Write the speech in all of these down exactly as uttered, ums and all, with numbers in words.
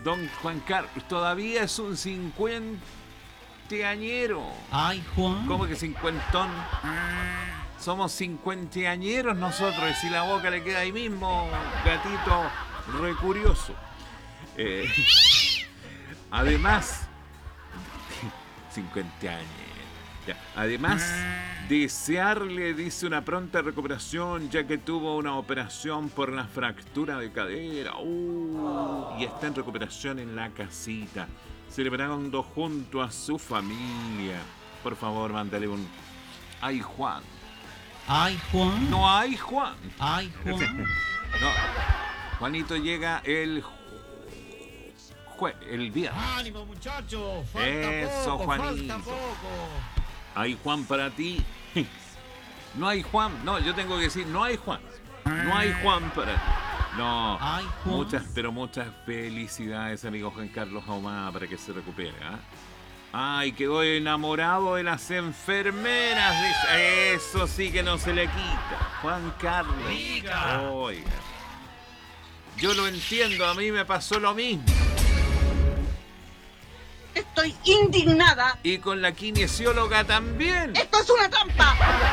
don Juan Carlos, todavía es un cincuenteañero. Ay, Juan. ¿Cómo que cincuentón? Somos cincuenteañeros nosotros, y si la boca le queda ahí mismo, gatito recurioso. Eh, además, cincuenteañeros. Además, desearle, dice, una pronta recuperación, ya que tuvo una operación por una fractura de cadera. Uh, y está en recuperación en la casita, celebrando junto a su familia. Por favor, mándale un ¡ay, Juan! Ay, Juan. No hay Juan. Ay, Juan. No, Juanito llega el jue el viernes. ¡Ánimo, muchachos! Falta Eso, poco, Juanito. falta poco. Hay Juan para ti. No hay Juan. No, yo tengo que decir, no hay Juan. No hay Juan para ti. No. Ay, Juan. Muchas, pero muchas felicidades, amigo Juan Carlos Ahumada, para que se recupere. ¿eh? Ay, quedó enamorado de las enfermeras. Dice. Eso sí que no se le quita. Juan Carlos. Rica. Oiga. Yo lo entiendo, a mí me pasó lo mismo. Estoy indignada. Y con la kinesióloga también. ¡Esto es una trampa!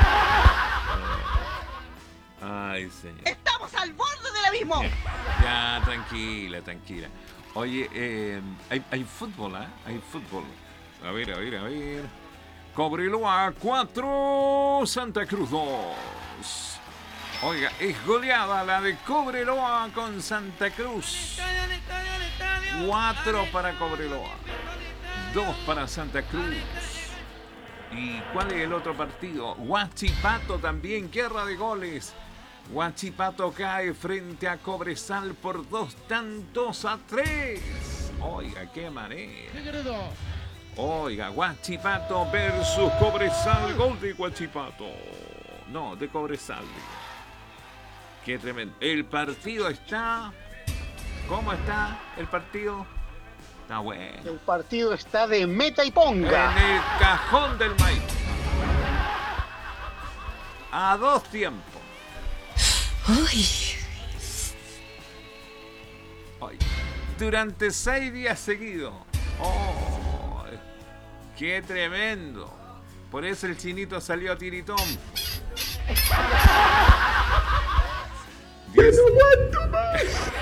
Ay, señor. ¡Estamos al borde del abismo! Ya, tranquila, tranquila. Oye, eh, hay, hay fútbol, ¿eh? Hay fútbol. A ver, a ver, a ver. Cobreloa cuatro, Santa Cruz dos. Oiga, es goleada la de Cobreloa con Santa Cruz. cuatro para Cobreloa, dos para Santa Cruz. ¿Y cuál es el otro partido? Huachipato también, guerra de goles. Huachipato cae frente a Cobresal por dos tantos a tres. Oiga, qué manera. Oiga, Huachipato versus Cobresal. Gol de Huachipato. No, de Cobresal. Qué tremendo. El partido está... ¿Cómo está el partido? Está bueno. El partido está de meta y ponga. En el cajón del maíz. A dos tiempos. Uy. Ay, durante seis días seguidos. Oh, ¡qué tremendo! Por eso el chinito salió a tiritón. Diez... No aguanto más.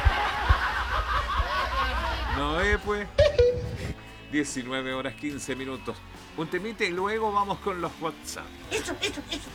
No es, pues. diecinueve horas quince minutos. Un temite y luego vamos con los WhatsApp. Eso, eso, eso.